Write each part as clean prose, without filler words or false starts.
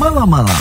malam-malam.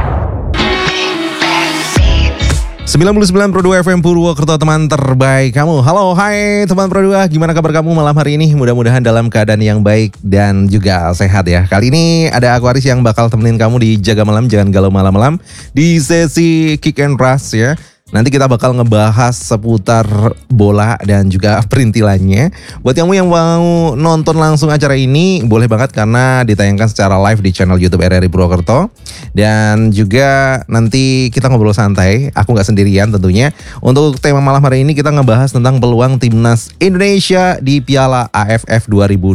99.2 FM Purwokerto, teman terbaik kamu. Halo, hai teman Pro 2, gimana kabar kamu malam hari ini? Mudah-mudahan dalam keadaan yang baik dan juga sehat ya. Kali ini ada aku Aris yang bakal temenin kamu di Jaga Malam, Jangan Galau Malam-malam di sesi Kick and Rush ya. Nanti kita bakal ngebahas seputar bola dan juga perintilannya. Buat kamu yang mau nonton langsung acara ini, boleh banget karena ditayangkan secara live di channel YouTube RRI Purwokerto. Dan juga nanti kita ngobrol santai, aku gak sendirian tentunya. Untuk tema malam hari ini kita ngebahas tentang peluang Timnas Indonesia di Piala AFF 2026.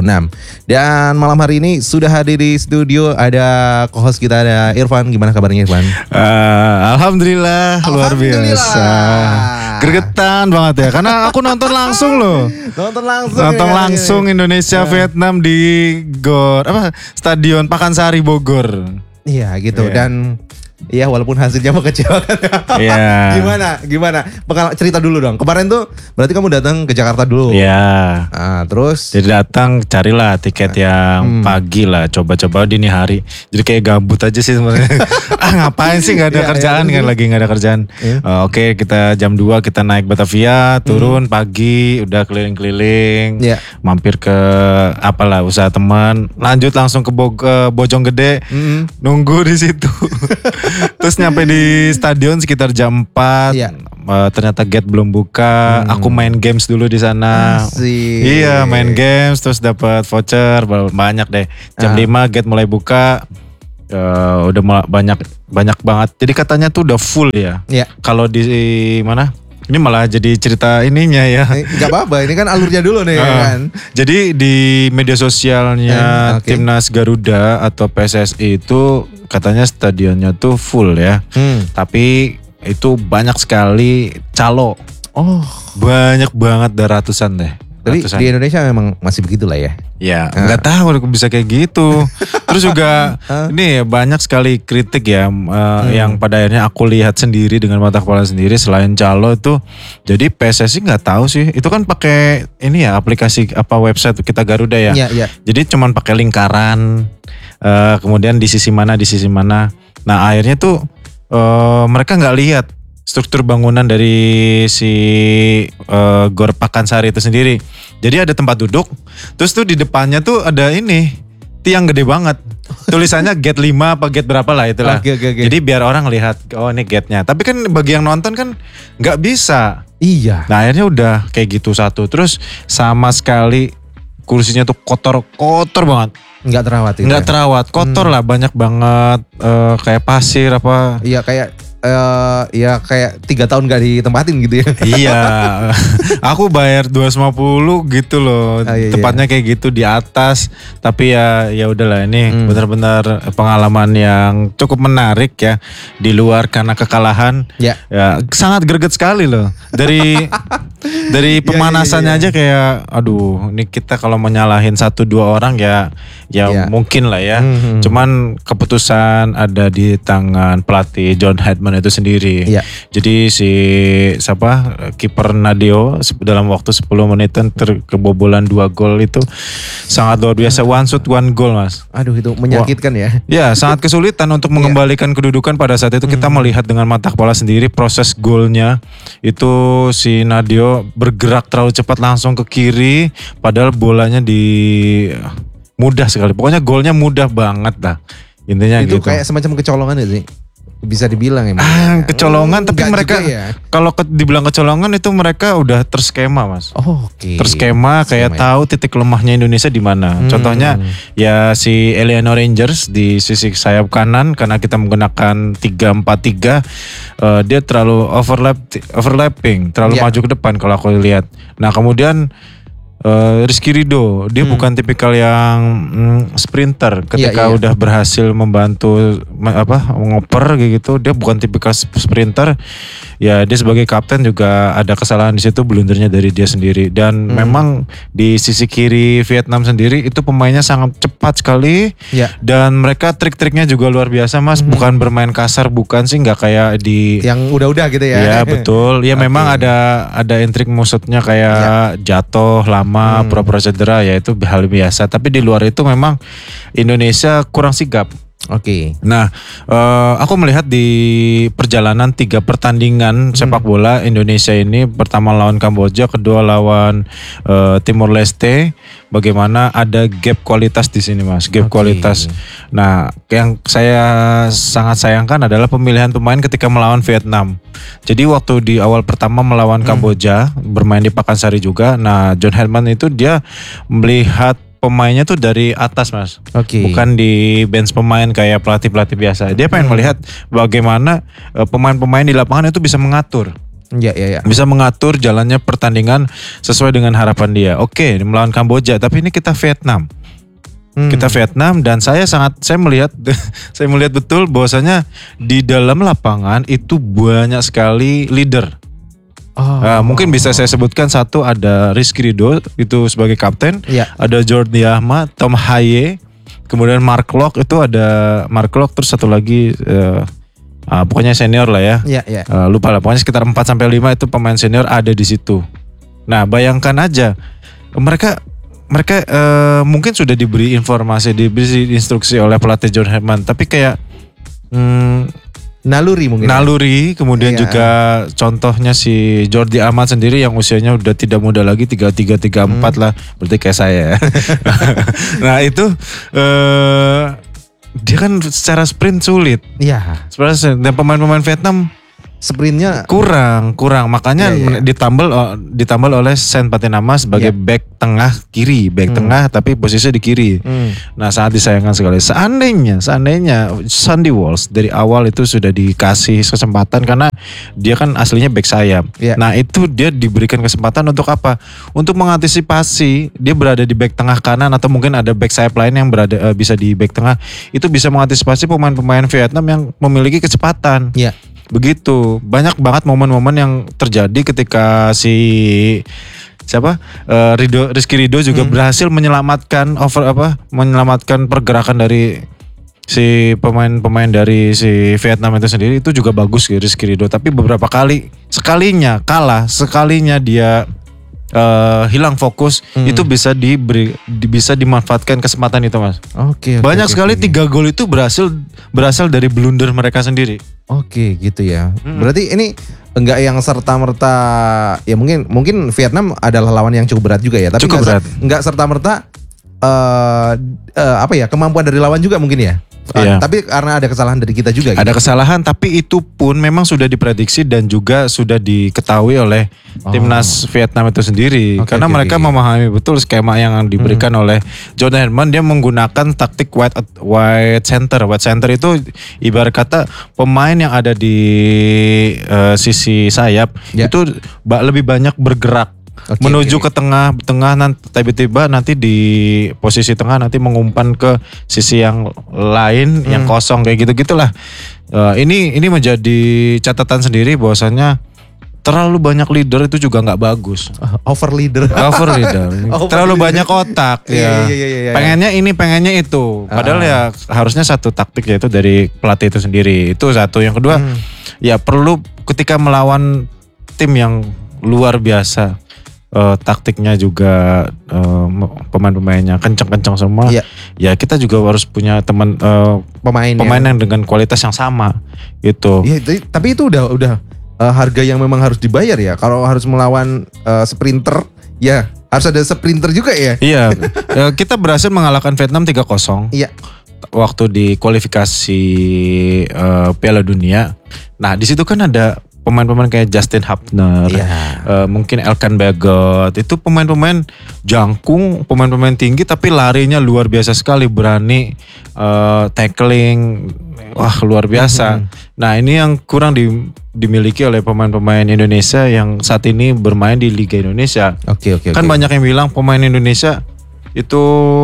Dan malam hari ini sudah hadir di studio ada co-host kita, ada Irfan. Gimana kabarnya Irfan? Alhamdulillah, luar biasa. Gregetan banget ya, karena aku nonton langsung loh. Nonton langsung Indonesia Vietnam di Stadion Pakansari Bogor. Iya gitu dan iya walaupun hasilnya mengecewakan. Iya. Gimana? Cerita dulu dong. Kemarin tuh berarti kamu datang ke Jakarta dulu. Iya. Nah, terus jadi datang carilah tiket yang pagi lah, coba-coba dini hari. Jadi kayak gabut aja sih sebenarnya. Ngapain sih nggak ada kerjaan kan, lagi nggak ada kerjaan. Oke, kita jam 2 kita naik Batavia, turun pagi, udah keliling-keliling, mampir ke apalah usaha teman, lanjut langsung ke Bojonggede, nunggu di situ. Terus nyampe di stadion sekitar jam 4. Ternyata gate belum buka. Aku main games dulu di sana. Iya, main games terus dapat voucher banyak deh. Jam 5 gate mulai buka. Udah banyak banget. Jadi katanya tuh udah full ya. Kalau di mana? Ini malah jadi cerita ininya ya. Gak apa-apa, ini kan alurnya dulu nih kan. Jadi di media sosialnya Timnas Garuda atau PSSI itu katanya stadionnya tuh full ya. Tapi itu banyak sekali calo. Banyak banget, ratusan deh. Tapi di Indonesia memang masih begitulah ya. Ya, nggak tahu aku bisa kayak gitu. Terus juga ini banyak sekali kritik ya, yang pada akhirnya aku lihat sendiri dengan mata kepala sendiri. Selain calo itu, jadi PSSI nggak tahu sih. Itu kan pakai ini ya aplikasi website kita Garuda ya. Jadi cuman pakai lingkaran, kemudian di sisi mana. Nah akhirnya tuh mereka nggak lihat struktur bangunan dari si Gor Pakansari itu sendiri. Jadi ada tempat duduk, terus tuh di depannya tuh ada ini tiang gede banget. Tulisannya gate 5 apa gate berapa lah itulah. Jadi biar orang lihat, oh ini gate-nya. Tapi kan bagi yang nonton kan nggak bisa. Iya. Nah akhirnya udah kayak gitu satu. Terus sama sekali kursinya tuh kotor banget. Nggak terawat itu. Nggak terawat, kotor lah, banyak banget kayak pasir apa. Iya kayak 3 tahun gak ditempatin gitu ya. Iya. Aku bayar 250 gitu loh. Tepatnya kayak gitu di atas. Tapi ya udahlah, ini benar-benar pengalaman yang cukup menarik ya. Di luar karena kekalahan. Ya sangat greget sekali loh. Dari pemanasannya aja kayak aduh, ini kita kalau menyalahin 1-2 orang ya mungkin lah ya. Cuman keputusan ada di tangan pelatih John Hedman itu sendiri. Jadi si kiper Nadeo dalam waktu 10 menitan kebobolan 2 gol itu sangat luar biasa. One shot, one goal mas. Aduh itu menyakitkan ya. Ya sangat kesulitan untuk mengembalikan kedudukan pada saat itu. Kita melihat dengan mata kepala sendiri proses golnya. Itu si Nadeo bergerak terlalu cepat langsung ke kiri. Padahal bolanya mudah sekali. Pokoknya golnya mudah banget lah. Intinya itu gitu. Kayak semacam kecolongan ya sih. Bisa dibilang ya. Kecolongan tapi mereka kalau dibilang kecolongan itu mereka udah terskema mas. Terskema kayak tahu titik lemahnya Indonesia di mana. Contohnya ya si Eleanor Rangers di sisi sayap kanan karena kita menggunakan 3-4-3, dia terlalu overlapping, terlalu maju ke depan kalau aku lihat. Nah kemudian Rizky Ridho dia bukan tipikal yang sprinter ketika udah berhasil membantu ngoper gitu, dia bukan tipikal sprinter. Ya dia sebagai kapten juga ada kesalahan di situ, blundernya dari dia sendiri. Dan memang di sisi kiri Vietnam sendiri itu pemainnya sangat cepat sekali. Dan mereka trik-triknya juga luar biasa mas. Bukan bermain kasar, bukan sih, nggak kayak di yang udah-udah gitu ya. Ya betul. Ya memang ada intrik maksudnya kayak jatuh lama, pura-pura cedera, ya itu hal biasa. Tapi di luar itu memang Indonesia kurang sigap. Oke. Nah, aku melihat di perjalanan 3 pertandingan sepak bola Indonesia ini, pertama lawan Kamboja, kedua lawan Timor Leste, bagaimana ada gap kualitas di sini, Mas, gap kualitas. Nah, yang saya sangat sayangkan adalah pemilihan pemain ketika melawan Vietnam. Jadi waktu di awal pertama melawan Kamboja, bermain di Pakansari juga. Nah, John Herdman itu dia melihat pemainnya tuh dari atas, Mas. Bukan di bench pemain kayak pelatih-pelatih biasa. Dia pengen melihat bagaimana pemain-pemain di lapangan itu bisa mengatur. Ya. Bisa mengatur jalannya pertandingan sesuai dengan harapan dia. Oke, melawan Kamboja, tapi ini kita Vietnam. Kita Vietnam dan saya melihat saya melihat betul bahwasanya di dalam lapangan itu banyak sekali leader. Mungkin bisa saya sebutkan satu, ada Rizky Ridho itu sebagai kapten, ada Jordi Ahmad, Tom Haye, kemudian Mark Locke, itu ada Mark Locke, terus satu lagi pokoknya senior lah ya. Lupa lah, pokoknya sekitar 4-5 itu pemain senior ada di situ. Nah, bayangkan aja mereka mungkin sudah diberi informasi, diberi instruksi oleh pelatih John Herdman, tapi kayak naluri mungkin. Kemudian juga contohnya si Jordi Ahmad sendiri yang usianya udah tidak muda lagi, 33-34 lah, berarti kayak saya. Nah itu dia kan secara sprint sulit. Iya. Dan pemain-pemain Vietnam sprintnya kurang, makanya ditambal oleh Sen Patinama sebagai back tengah kiri, back tengah tapi posisinya di kiri. Nah, sangat disayangkan sekali. Seandainya Sandy Walsh dari awal itu sudah dikasih kesempatan, karena dia kan aslinya back sayap. Nah, itu dia diberikan kesempatan untuk apa? Untuk mengantisipasi dia berada di back tengah kanan, atau mungkin ada back sayap lain yang berada bisa di back tengah, itu bisa mengantisipasi pemain-pemain Vietnam yang memiliki kecepatan. Begitu banyak banget momen-momen yang terjadi ketika Rizky Ridho juga berhasil menyelamatkan pergerakan dari si pemain dari si Vietnam itu sendiri. Itu juga bagus Rizky Ridho, tapi beberapa sekalinya dia hilang fokus, itu bisa dimanfaatkan kesempatan itu, Mas. Banyak sekali 3 gol itu berasal dari blunder mereka sendiri. Gitu ya. Berarti ini enggak yang serta-merta, ya mungkin Vietnam adalah lawan yang cukup berat juga ya, tapi enggak serta-merta kemampuan dari lawan juga mungkin ya. Tapi karena ada kesalahan dari kita juga. Ada kesalahan, tapi itu pun memang sudah diprediksi dan juga sudah diketahui oleh timnas Vietnam itu sendiri. Karena mereka memahami betul skema yang diberikan oleh John Herdman. Dia menggunakan taktik wide center. Wide center itu ibarat kata pemain yang ada di sisi sayap itu lebih banyak bergerak. Menuju ke tengah nanti tiba-tiba nanti di posisi tengah nanti mengumpan ke sisi yang lain yang kosong, kayak gitu-gitulah. Ini menjadi catatan sendiri bahwasanya terlalu banyak leader itu juga nggak bagus. Over leader. Terlalu banyak otak ya. Pengennya ini, pengennya itu. Padahal ya harusnya satu taktik, yaitu dari pelatih itu sendiri. Itu satu. Yang kedua, ya perlu ketika melawan tim yang luar biasa, taktiknya juga pemain-pemainnya kencang-kencang semua. Ya kita juga harus punya pemain yang dengan kualitas yang sama gitu. Tapi itu udah harga yang memang harus dibayar ya. Kalau harus melawan sprinter, ya harus ada sprinter juga ya. Iya. Kita berhasil mengalahkan Vietnam 3-0. Waktu di kualifikasi Piala Dunia. Nah, di situ kan ada pemain-pemain kayak Justin Hapner, mungkin Elkan Bagot, itu pemain-pemain jangkung, pemain-pemain tinggi tapi larinya luar biasa sekali, berani tackling, wah luar biasa. Nah, ini yang kurang dimiliki oleh pemain-pemain Indonesia yang saat ini bermain di Liga Indonesia. Kan banyak yang bilang pemain Indonesia itu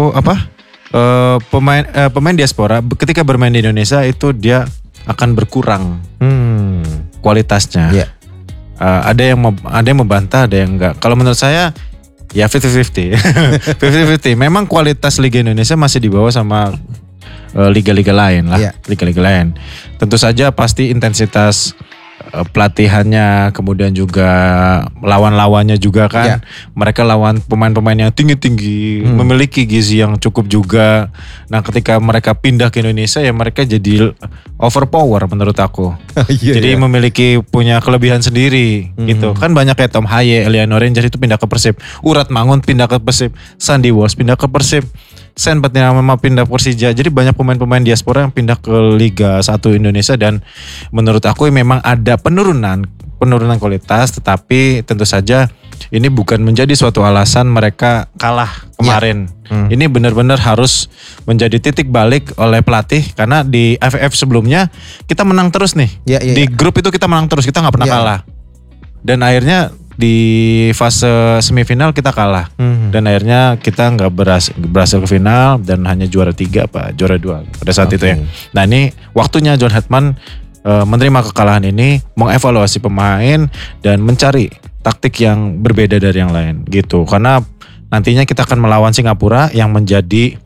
pemain diaspora ketika bermain di Indonesia itu dia akan berkurang kualitasnya. Ada yang membantah, ada yang enggak. Kalau menurut saya ya 50-50. 50-50. Memang kualitas Liga Indonesia masih di bawah sama liga-liga lain lah. Liga-liga lain. Tentu saja pasti intensitas pelatihannya, kemudian juga lawan-lawannya juga kan. Mereka lawan pemain-pemain yang tinggi-tinggi, memiliki gizi yang cukup juga. Nah, ketika mereka pindah ke Indonesia ya mereka jadi overpower menurut aku. Jadi memiliki punya kelebihan sendiri gitu. Kan banyak kayak Tom Haye, Eliano Rangers itu pindah ke Persib, Urat Mangun pindah ke Persib, Sandy Walsh pindah ke Persib, Sen Patinama pindah ke Persija. Jadi banyak pemain-pemain diaspora yang pindah ke Liga 1 Indonesia dan menurut aku memang ada penurunan kualitas, tetapi tentu saja ini bukan menjadi suatu alasan mereka kalah kemarin. Ini benar-benar harus menjadi titik balik oleh pelatih karena di AFF sebelumnya kita menang terus nih. Di grup itu kita menang terus, kita nggak pernah kalah. Dan akhirnya di fase semifinal kita kalah dan akhirnya kita nggak berhasil ke final dan hanya juara 3 juara 2 pada saat itu ya. Nah ini waktunya John Hetman menerima kekalahan ini, mengevaluasi pemain dan mencari taktik yang berbeda dari yang lain gitu. Karena nantinya kita akan melawan Singapura yang menjadi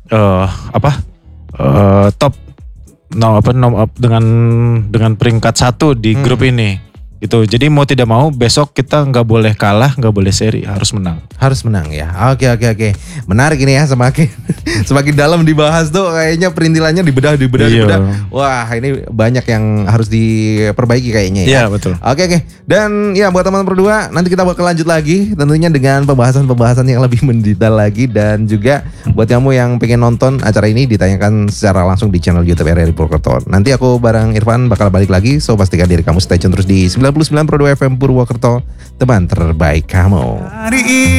top dengan peringkat 1 di grup ini. Gitu. Jadi mau tidak mau besok kita nggak boleh kalah, nggak boleh seri, harus menang. Harus menang ya. Oke. Menarik ini ya, semakin dalam dibahas tuh kayaknya perintilannya dibedah. Wah, ini banyak yang harus diperbaiki kayaknya ya. Iya, betul. Oke. Dan ya buat teman-teman berdua, nanti kita bakal lanjut lagi tentunya dengan pembahasan yang lebih mendetail lagi dan juga buat kamu yang pengen nonton acara ini ditayangkan secara langsung di channel YouTube RRI Purwokerto. Nanti aku bareng Irfan bakal balik lagi, so pastikan diri kamu stay tune terus di 99.2 FM Purwokerto, teman terbaik kamu.